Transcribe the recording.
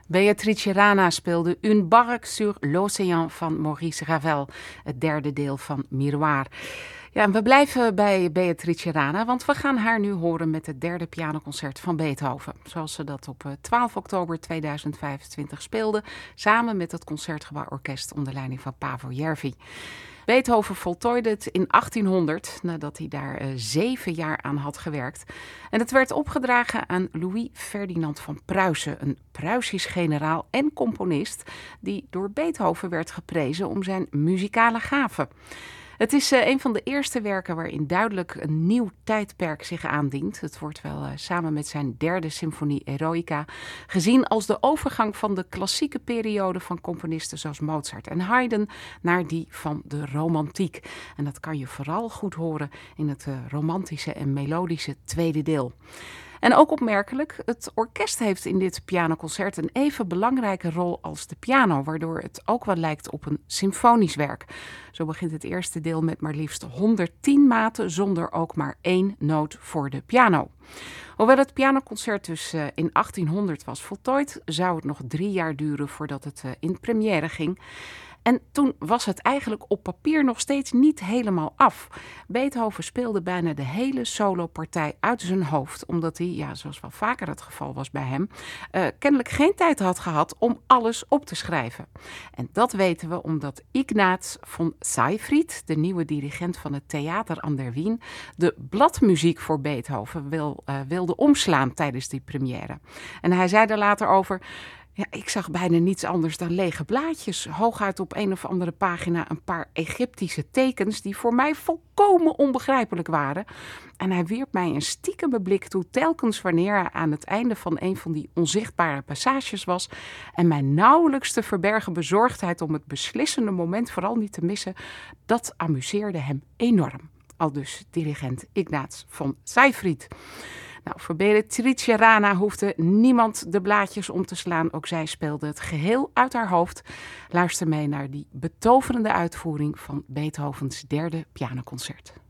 Beatrice Rana speelde Une barque sur l'océan van Maurice Ravel, het derde deel van Miroir. Ja, en we blijven bij Beatrice Rana, want we gaan haar nu horen met het derde pianoconcert van Beethoven. Zoals ze dat op 12 oktober 2025 speelde, samen met het Concertgebouworkest onder leiding van Paavo Järvi. Beethoven voltooide het in 1800, nadat hij daar 7 jaar aan had gewerkt. En het werd opgedragen aan Louis Ferdinand van Pruisen, een Pruisisch generaal en componist die door Beethoven werd geprezen om zijn muzikale gaven. Het is een van de eerste werken waarin duidelijk een nieuw tijdperk zich aandient. Het wordt wel samen met zijn derde symfonie Eroica gezien als de overgang van de klassieke periode van componisten zoals Mozart en Haydn naar die van de romantiek. En dat kan je vooral goed horen in het romantische en melodische tweede deel. En ook opmerkelijk, het orkest heeft in dit pianoconcert een even belangrijke rol als de piano, waardoor het ook wel lijkt op een symfonisch werk. Zo begint het eerste deel met maar liefst 110 maten zonder ook maar 1 noot voor de piano. Hoewel het pianoconcert dus in 1800 was voltooid, zou het nog 3 jaar duren voordat het in première ging. En toen was het eigenlijk op papier nog steeds niet helemaal af. Beethoven speelde bijna de hele solopartij uit zijn hoofd, omdat hij, ja, zoals wel vaker het geval was bij hem, kennelijk geen tijd had gehad om alles op te schrijven. En dat weten we omdat Ignaz von Seyfried, de nieuwe dirigent van het Theater an der Wien, de bladmuziek voor Beethoven wilde omslaan tijdens die première. En hij zei er later over: ja, ik zag bijna niets anders dan lege blaadjes. Hooguit op een of andere pagina een paar Egyptische tekens die voor mij volkomen onbegrijpelijk waren. En hij wierp mij een stiekeme blik toe telkens wanneer hij aan het einde van een van die onzichtbare passages was. En mijn nauwelijks te verbergen bezorgdheid om het beslissende moment vooral niet te missen, dat amuseerde hem enorm. Aldus dirigent Ignaz von Seyfried. Nou, voor Beatrice Rana hoefde niemand de blaadjes om te slaan. Ook zij speelde het geheel uit haar hoofd. Luister mee naar die betoverende uitvoering van Beethovens derde pianoconcert.